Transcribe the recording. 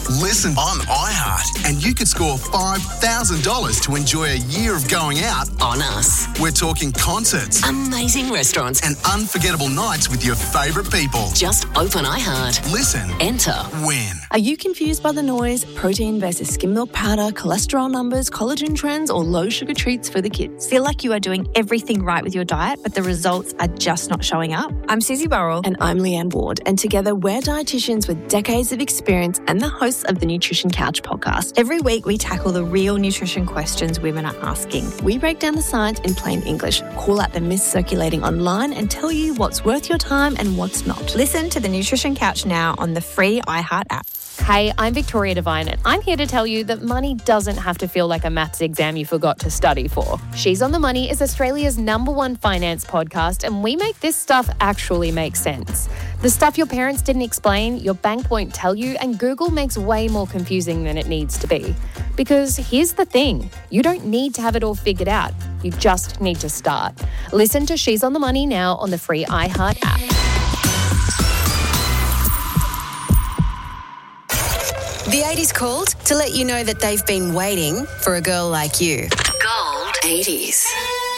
Listen on iHeart, and you could score $5,000 to enjoy a year of going out On us. We're talking concerts Amazing restaurants. and unforgettable nights with your favourite people. Just open iHeart. Listen, Enter. win. Are you confused by the noise, protein versus skim milk powder, cholesterol numbers, collagen trends, or low sugar treats for the kids? Feel like you are doing everything right with your diet, but the results are just not showing up? I'm Susie Burrell. And I'm Leanne Ward, and together we're dietitians with decades of experience and the hosts of the Nutrition Couch podcast. Every week we tackle the real nutrition questions women are asking. We break down the science in plain English, call out the myths circulating online, and tell you what's worth your time and what's not. Listen to the Nutrition Couch now on the free iHeart app. Hey, I'm Victoria Devine, and I'm here to tell you that money doesn't have to feel like a maths exam you forgot to study for. She's on the Money is Australia's #1 finance podcast, and we make this stuff actually make sense. The stuff your parents didn't explain, your bank won't tell you, and Google makes way more confusing than it needs to be. Because here's the thing, you don't need to have it all figured out. You just need to start. Listen to She's on the Money now on the free iHeart app. The 80s called to let you know that they've been waiting for a girl like you. Gold 80s.